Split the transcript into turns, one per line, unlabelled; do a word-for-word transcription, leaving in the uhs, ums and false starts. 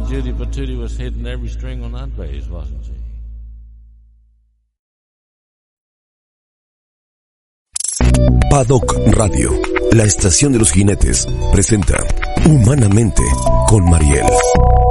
Judy Patootie was hitting every string on that bass, wasn't she?
Paddock Radio, la estación de los jinetes, presenta Humanamente con Mariel.